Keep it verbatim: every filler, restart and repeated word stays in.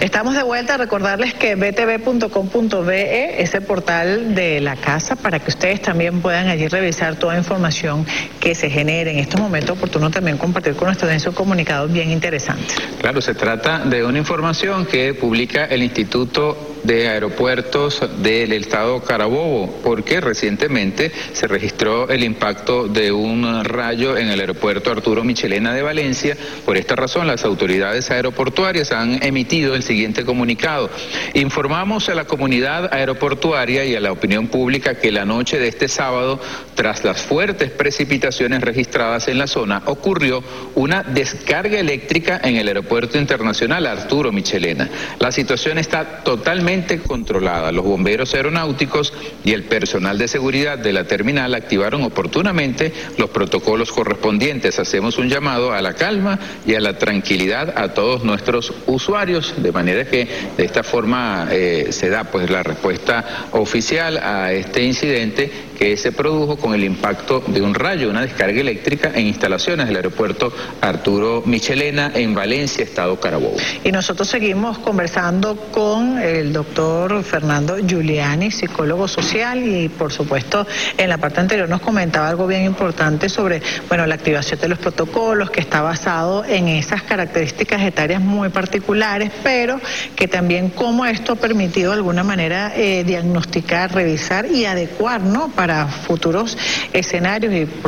Estamos de vuelta a recordarles que b t v punto com punto b e es el portal de la casa para que ustedes también puedan allí revisar toda información que se genere. En estos momentos oportuno también compartir con nuestra audiencia un comunicado bien interesante. Claro, se trata de una información que publica el Instituto de Aeropuertos del Estado Carabobo, porque recientemente se registró el impacto de un rayo en el aeropuerto Arturo Michelena de Valencia. Por esta razón, las autoridades aeroportuarias han emitido el siguiente comunicado. Informamos a la comunidad aeroportuaria y a la opinión pública que la noche de este sábado, tras las fuertes precipitaciones registradas en la zona, ocurrió una descarga eléctrica en el aeropuerto internacional Arturo Michelena. La situación está totalmente controlada. Los bomberos aeronáuticos y el personal de seguridad de la terminal activaron oportunamente los protocolos correspondientes. Hacemos un llamado a la calma y a la tranquilidad a todos nuestros usuarios, de manera que de esta forma eh, se da pues la respuesta oficial a este incidente que se produjo con el impacto de un rayo, una descarga eléctrica en instalaciones del aeropuerto Arturo Michelena en Valencia, Estado Carabobo. Y nosotros seguimos conversando con el doctor Fernando Giuliani, psicólogo social, y por supuesto en la parte anterior nos comentaba algo bien importante sobre, bueno, la activación de los protocolos, que está basado en esas características etarias muy particulares, pero que también cómo esto ha permitido de alguna manera eh, diagnosticar, revisar y adecuar, ¿no?, para futuros escenarios y por